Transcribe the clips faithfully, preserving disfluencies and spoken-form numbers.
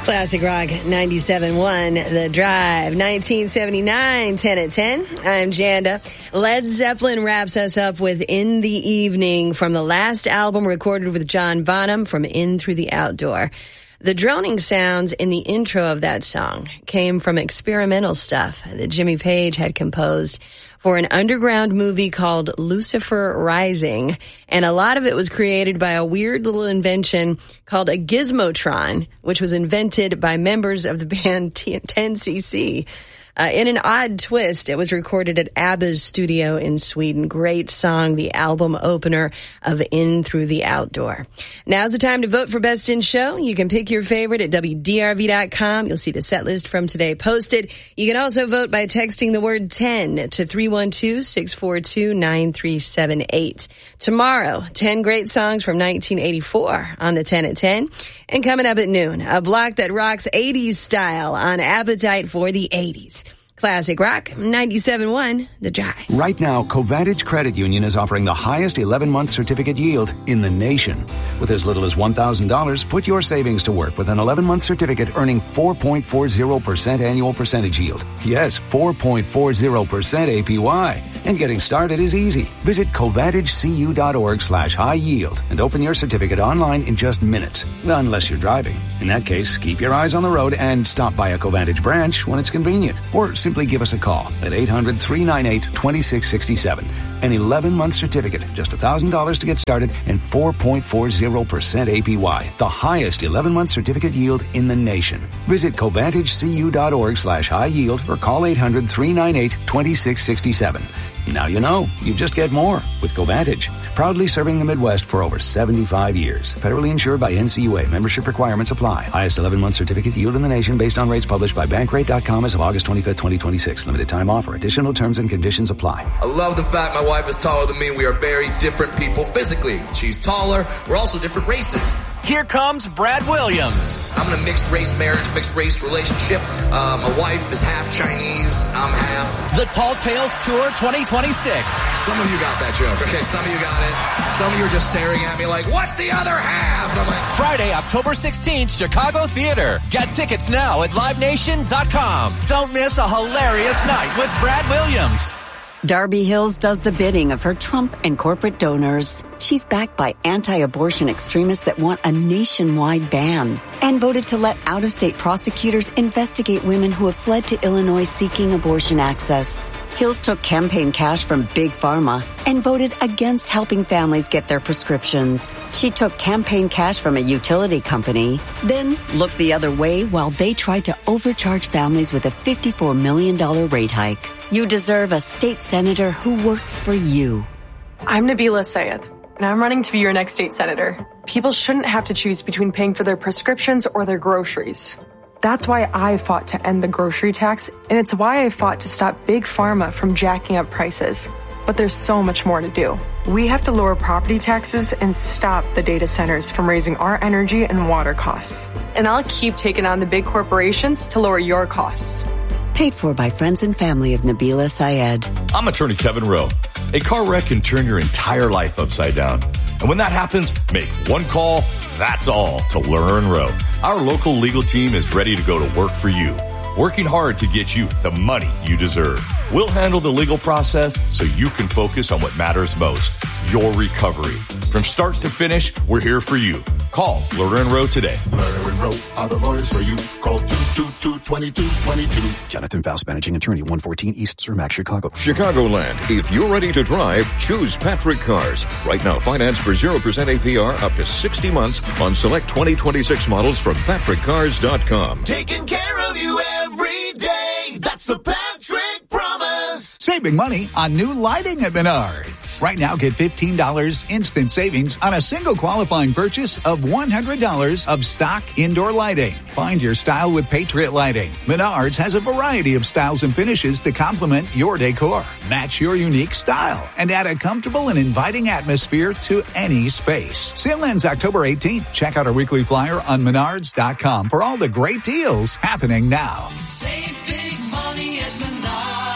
Classic Rock ninety-seven point one, The Drive, nineteen seventy-nine, ten at ten. I'm Janda. Led Zeppelin wraps us up with In the Evening from the last album recorded with John Bonham, From In Through the Outdoor. The droning sounds in the intro of that song came from experimental stuff that Jimmy Page had composed for an underground movie called Lucifer Rising, and a lot of it was created by a weird little invention called a gizmotron, which was invented by members of the band ten C C. Uh, in an odd twist, it was recorded at ABBA's studio in Sweden. Great song, the album opener of In Through the Outdoor. Now's the time to vote for Best in Show. You can pick your favorite at W D R V dot com. You'll see the set list from today posted. You can also vote by texting the word ten to three one two, six four two, nine three seven eight. Tomorrow, ten great songs from nineteen eighty-four on the ten at ten. And coming up at noon, a block that rocks eighties style on Appetite for the eighties. Classic Rock ninety-seven point one, The Drive. Right now, Covantage Credit Union is offering the highest eleven-month certificate yield in the nation. With as little as one thousand dollars, put your savings to work with an eleven-month certificate earning four point four zero percent annual percentage yield. Yes, four point four zero percent A P Y. And getting started is easy. Visit CovantageCU.org slash high yield and open your certificate online in just minutes. Unless you're driving. In that case, keep your eyes on the road and stop by a Covantage branch when it's convenient. Or simply give us a call at eight hundred, three nine eight, two six six seven. An eleven-month certificate, just one thousand dollars to get started, and four point four zero percent A P Y, the highest eleven-month certificate yield in the nation. Visit CovantageCU.org slash high yield or call eight hundred, three nine eight, two six six seven. Now you know, you just get more with Covantage. Proudly serving the Midwest for over seventy-five years. Federally insured by N C U A. Membership requirements apply. Highest eleven-month certificate yield in the nation based on rates published by Bankrate dot com as of August twenty-fifth, twenty twenty-six. Limited time offer. Additional terms and conditions apply. I love the fact my wife is taller than me and we are very different people physically. She's taller. We're also different races. Here comes Brad Williams. I'm in a mixed race marriage, mixed race relationship. Uh, my wife is half Chinese. I'm half. The Tall Tales Tour twenty twenty-six. Some of you got that joke. Okay, some of you got it. Some of you are just staring at me like, what's the other half? And I'm like, Friday, October sixteenth, Chicago Theater. Get tickets now at live nation dot com. Don't miss a hilarious night with Brad Williams. Darby Hills does the bidding of her Trump and corporate donors. She's backed by anti-abortion extremists that want a nationwide ban and voted to let out-of-state prosecutors investigate women who have fled to Illinois seeking abortion access. Hills took campaign cash from Big Pharma and voted against helping families get their prescriptions. She took campaign cash from a utility company, then looked the other way while they tried to overcharge families with a fifty-four million dollars rate hike. You deserve a state senator who works for you. I'm Nabila Sayed, and I'm running to be your next state senator. People shouldn't have to choose between paying for their prescriptions or their groceries. That's why I fought to end the grocery tax, and it's why I fought to stop Big Pharma from jacking up prices. But there's so much more to do. We have to lower property taxes and stop the data centers from raising our energy and water costs. And I'll keep taking on the big corporations to lower your costs. Paid for by friends and family of Nabila Sayed. I'm attorney Kevin Rowe. A car wreck can turn your entire life upside down. And when that happens, make one call, that's all, to Learn Rowe. Our local legal team is ready to go to work for you, working hard to get you the money you deserve. We'll handle the legal process so you can focus on what matters most, your recovery. From start to finish, we're here for you. Call Learn Rowe today. Learn Rowe are the lawyers for you. Call two two two, two two two two. Jonathan Faust, managing attorney, one fourteen East Cermak, Chicago. Chicagoland. If you're ready to drive, choose Patrick Cars. Right now, finance for zero percent A P R up to sixty months on select twenty twenty-six models from patrick cars dot com. Taking care of you every day. That's the Patrick promise. Saving money on new lighting at Menards. Right now, get fifteen dollars instant savings on a single qualifying purchase of one hundred dollars of stock indoor lighting. Find your style with Patriot Lighting. Menards has a variety of styles and finishes to complement your decor. Match your unique style and add a comfortable and inviting atmosphere to any space. Sale ends October eighteenth. Check out our weekly flyer on menards dot com for all the great deals happening now. Save big money at Menards.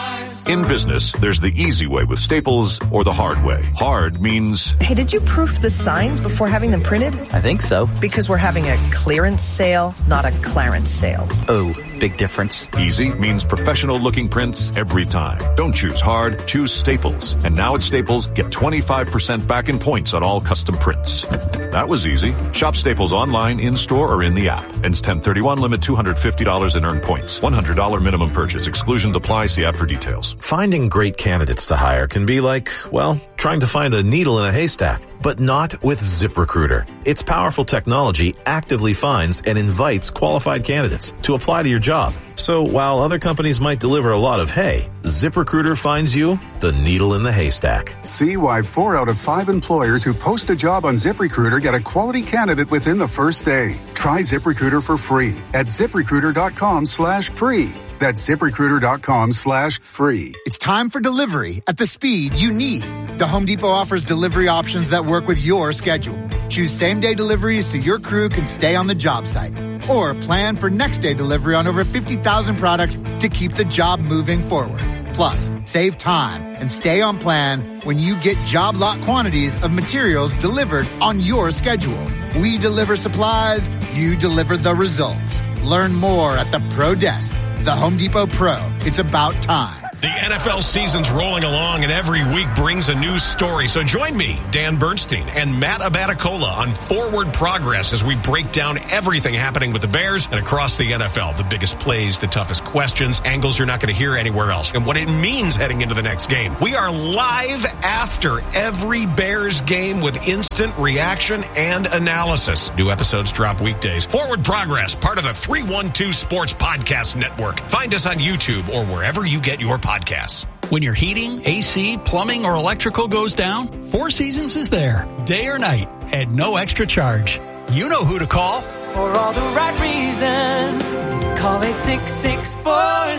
In business, there's the easy way with Staples or the hard way. Hard means... Hey, did you proof the signs before having them printed? I think so. Because we're having a clearance sale, not a Clarence sale. Oh, big difference. Easy means professional-looking prints every time. Don't choose hard, choose Staples. And now at Staples, get twenty-five percent back in points on all custom prints. That was easy. Shop Staples online, in-store, or in the app. Ends ten thirty-one, limit two hundred fifty dollars in earned points. one hundred dollars minimum purchase. Exclusion apply. See app for details. Finding great candidates to hire can be like, well, trying to find a needle in a haystack, but not with ZipRecruiter. Its powerful technology actively finds and invites qualified candidates to apply to your job. So while other companies might deliver a lot of hay, ZipRecruiter finds you the needle in the haystack. See why four out of five employers who post a job on ZipRecruiter get a quality candidate within the first day. Try ZipRecruiter for free at ZipRecruiter.com slash free. That's ZipRecruiter.com slash free. It's time for delivery at the speed you need. The Home Depot offers delivery options that work with your schedule. Choose same-day deliveries so your crew can stay on the job site. Or plan for next-day delivery on over fifty thousand products to keep the job moving forward. Plus, save time and stay on plan when you get job lot quantities of materials delivered on your schedule. We deliver supplies, you deliver the results. Learn more at the Pro Desk. The Home Depot Pro. It's about time. The N F L season's rolling along, and every week brings a new story. So join me, Dan Bernstein, and Matt Abaticola on Forward Progress as we break down everything happening with the Bears and across the N F L. The biggest plays, the toughest questions, angles you're not going to hear anywhere else, and what it means heading into the next game. We are live after every Bears game with instant reaction and analysis. New episodes drop weekdays. Forward Progress, part of the three one two Sports Podcast Network. Find us on YouTube or wherever you get your podcasts. When your heating, A C, plumbing, or electrical goes down, Four Seasons is there, day or night, at no extra charge. You know who to call. For all the right reasons, call eight six six, four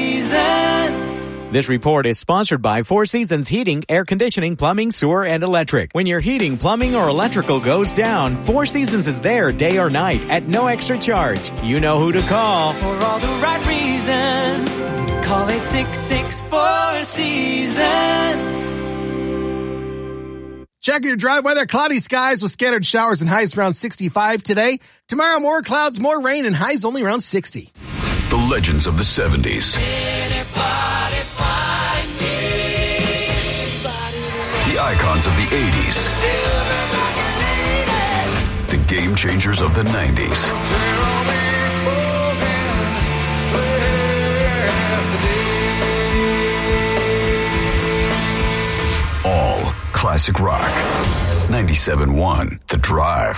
seasons. This report is sponsored by Four Seasons Heating, Air Conditioning, Plumbing, Sewer, and Electric. When your heating, plumbing, or electrical goes down, Four Seasons is there day or night at no extra charge. You know who to call. For all the right reasons, call eight six six, four seasons. Checking your drive weather, cloudy skies with scattered showers and highs around sixty-five today. Tomorrow, more clouds, more rain, and highs only around sixty. The legends of the seventies. The icons of the eighties. The game changers of the nineties. All classic rock. ninety-seven point one The Drive.